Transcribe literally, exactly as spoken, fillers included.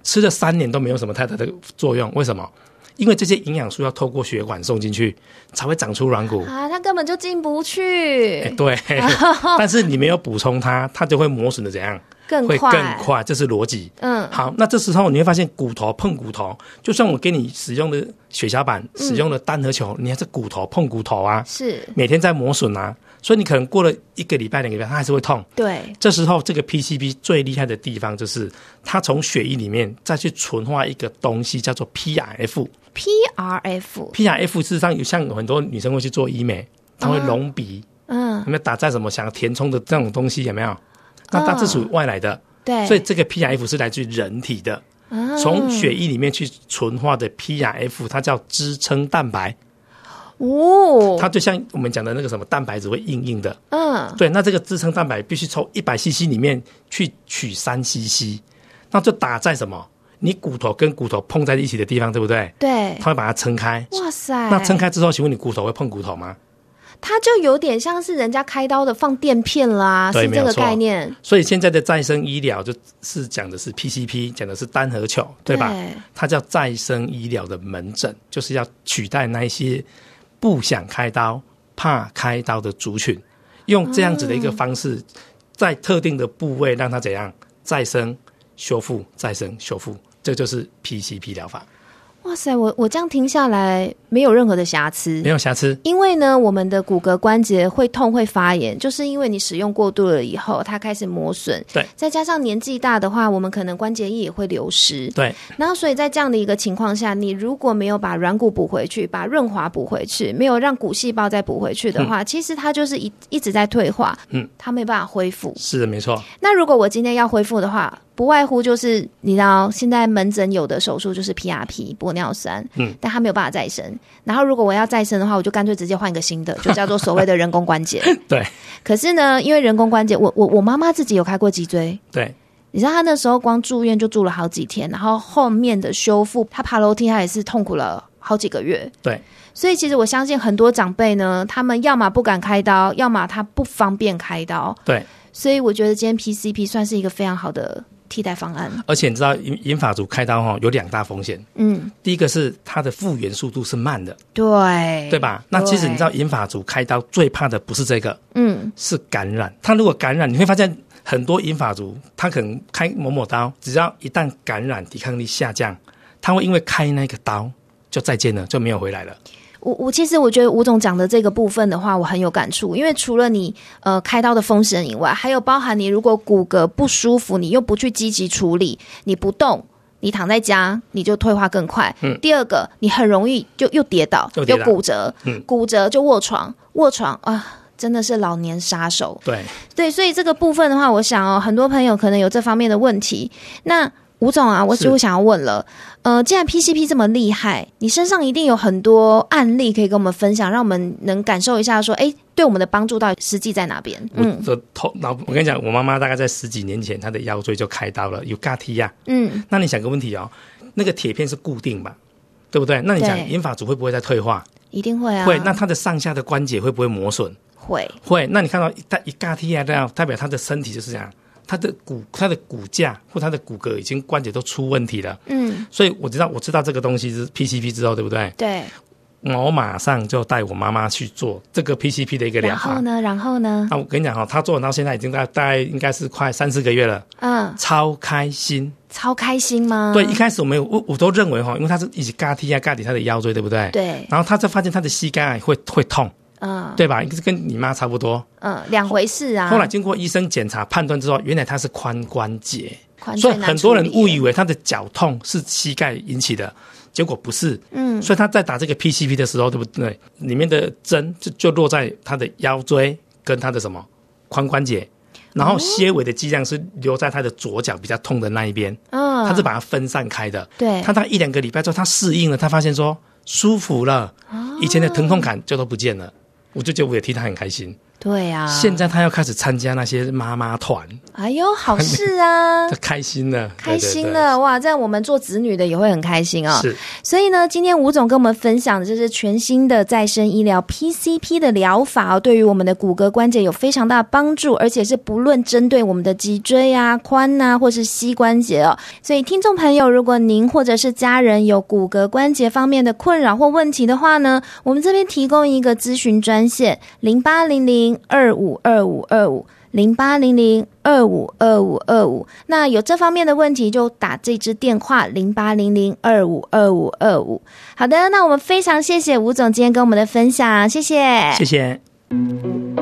吃了三年都没有什么太大的作用，为什么？因为这些营养素要透过血管送进去才会长出软骨啊，它根本就进不去、 欸、对但是你没有补充它，它就会磨损的怎样更快， 会更快，这是逻辑。嗯，好，那这时候你会发现骨头碰骨头，就算我给你使用的血小板、嗯、使用的单核球，你还是骨头碰骨头啊，是每天在磨损啊，所以你可能过了一个礼拜两个礼拜它还是会痛。对，这时候这个 P C P 最厉害的地方就是它从血液里面再去纯化一个东西叫做 P R F。 P R F P R F 事实上有像很多女生会去做医美，她会隆鼻，嗯，有没有打在什么想填充的这种东西，有没有？那它是属于外来的，对，所以这个 P R F 是来自于人体的，从血液里面去纯化的 P R F， 它叫支撑蛋白。哦，它就像我们讲的那个什么蛋白质会硬硬的，嗯，对，那这个支撑蛋白必须从一百 C C 里面去取三 C C， 那就打在什么？你骨头跟骨头碰在一起的地方，对不对？对，它会把它撑开。哇塞！那撑开之后，请问你骨头会碰骨头吗？ 它就有点像是人家开刀的放垫片啦，是这个概念。 所以现在的再生医疗就是讲的是 P C P， 讲的是单核球，对吧？对，它叫再生医疗的门诊，就是要取代那一些不想开刀、怕开刀的族群，用这样子的一个方式，嗯、在特定的部位让它怎样再生、修复、再生、修复，这就是 P C P 疗法。 哇塞，我我这样听下来没有任何的瑕疵， 没有瑕疵。 因为呢，我们的骨骼关节会痛会发炎，就是因为你使用过度了以后，它开始磨损。对，再加上年纪大的话，我们可能关节液也会流失。对，然后所以在这样的一个情况下，你如果没有把软骨补回去，把润滑补回去，没有让骨细胞再补回去的话，嗯、其实它就是一一直在退化，嗯，它没办法恢复。 是的，没错。 那如果我今天要恢复的话，不外乎就是你知道现在门诊有的手术就是 P R P 玻尿酸，嗯，但它没有办法再生。然后如果我要再生的话，我就干脆直接换一个新的，就叫做所谓的人工关节。对。可是呢，因为人工关节，我我我妈妈自己有开过脊椎，对。你知道她那时候光住院就住了好几天，然后后面的修复，她爬楼梯她也是痛苦了好几个月。对。所以其实我相信很多长辈呢，他们要么不敢开刀，要么他不方便开刀。对。所以我觉得今天 P C P 算是一个非常好的替代方案。 而且你知道银发族开刀、哦、有两大风险。嗯，第一个是它的复原速度是慢的，对对吧？那其实你知道银发族开刀最怕的不是这个，嗯，是感染。他如果感染，你会发现很多银发族他可能开某某刀，只要一旦感染抵抗力下降，他会因为开那个刀就再见了，就没有回来了。 我我其实我觉得吴总讲的这个部分的话，我很有感触，因为除了你呃开刀的风险以外，还有包含你如果骨骼不舒服，你又不去积极处理，你不动，你躺在家，你就退化更快。嗯。第二个，你很容易就又跌倒，又, 跌又骨折，嗯，骨折就卧床，卧床啊。真的是老年杀手。对对，所以这个部分的话，我想哦，很多朋友可能有这方面的问题。那吴总啊，我就想要问了，呃，既然 P C P 这么厉害，你身上一定有很多案例可以跟我们分享，让我们能感受一下说，哎，对我们的帮助到底实际在哪边？嗯， 我头脑，我跟你讲，我妈妈大概在十几年前，她的腰椎就开刀了，有 G A T 呀。嗯，那你想个问题哦，那个铁片是固定吧，对不对？那你想银发族会不会再退化？ 一定会啊。 会，那它的上下的关节会不会磨损？会会。那你看到一一 G A T 啊，这样代表他的身体就是这样。他的骨、他的骨架或他的骨骼已经关节都出问题了，嗯，所以我知道，我知道这个东西是 P C P 之后，对不对？对，我马上就带我妈妈去做这个 P C P 的一个疗法。 然后呢？然后呢？ 那我跟你讲哈，他做到现在已经大概应该是快三四个月了，嗯，超开心， 超开心吗？ 对，一开始我没有，我我都认为哈，因为他是一起嘎踢啊嘎底他的腰椎，对不对？对，然后他就发现他的膝盖会会痛。嗯，对吧？跟你妈差不多，嗯， 两回事啊。 后来经过医生检查判断之后，原来他是髋关节，所以很多人误以为他的脚痛是膝盖引起的，结果不是。嗯，所以他在打这个 P C P 的时候，对不对？里面的针就就落在他的腰椎跟他的什么髋关节，然后些微的剂量是留在他的左脚比较痛的那一边。嗯，他是把它分散开的。对，他大概一两个礼拜之后，他适应了，他发现说舒服了，以前的疼痛感就都不见了。我就觉得我也替他很开心。 对啊， 现在他要开始参加那些妈妈团， 哎呦，好事啊， 开心了， 开心了，对对对，哇！这样我们做子女的也会很开心哦。 是， 所以呢，今天吴总跟我们分享的就是全新的再生医疗 P C P 的疗法哦，对于我们的骨骼关节有非常大的帮助，而且是不论针对我们的脊椎啊、髋啊，或是膝关节哦。所以听众朋友，如果您或者是家人有骨骼关节方面的困扰或问题的话呢，我们这边提供一个咨询专线零八零零二五二五二五。零八零零二五二五二五，那有这方面的问题就打这支电话零八零零二五二五二五。好的，那我们非常谢谢吴总今天跟我们的分享，谢谢， 谢谢。